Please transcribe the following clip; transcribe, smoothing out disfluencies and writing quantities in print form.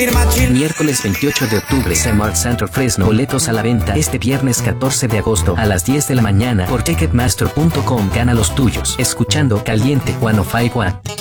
Miércoles 28 de octubre, Smart Center Fresno. Boletos a la venta este viernes 14 de agosto a las 10 de la mañana por Ticketmaster.com. Gana los tuyos escuchando Caliente 105.1.